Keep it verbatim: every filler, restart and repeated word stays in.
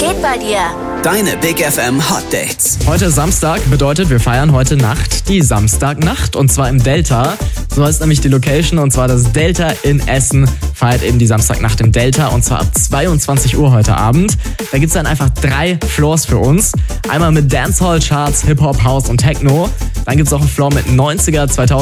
geht bei dir? Deine Big F M Hot Dates. Heute ist Samstag, bedeutet, wir feiern heute Nacht die Samstagnacht und zwar im Delta. So heißt nämlich die Location und zwar das Delta in Essen feiert eben die Samstagnacht im Delta und zwar ab zweiundzwanzig Uhr heute Abend. Da gibt's dann einfach drei Floors für uns. Einmal mit Dancehall-Charts, Hip-Hop, House und Techno. Dann gibt's auch einen Floor mit neunziger, zweitausender